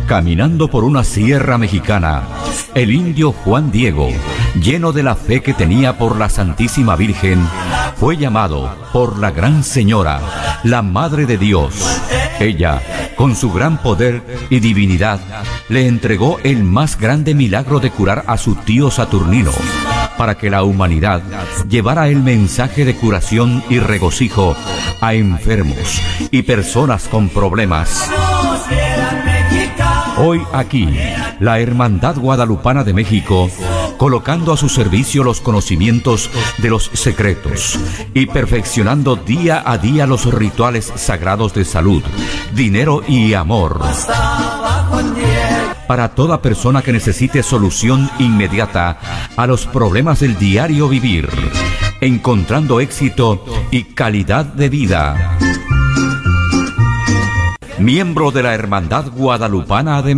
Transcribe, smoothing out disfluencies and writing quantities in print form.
Caminando por una sierra mexicana, el indio Juan Diego, lleno de la fe que tenía por la Santísima Virgen, fue llamado por la Gran Señora, la Madre de Dios. Ella, con su gran poder y divinidad, le entregó el más grande milagro de curar a su tío Saturnino, para que la humanidad llevara el mensaje de curación y regocijo a enfermos y personas con problemas. Hoy aquí, la Hermandad Guadalupana de México, colocando a su servicio los conocimientos de los secretos y perfeccionando día a día los rituales sagrados de salud, dinero y amor. Para toda persona que necesite solución inmediata a los problemas del diario vivir, encontrando éxito y calidad de vida. Miembro de la Hermandad Guadalupana de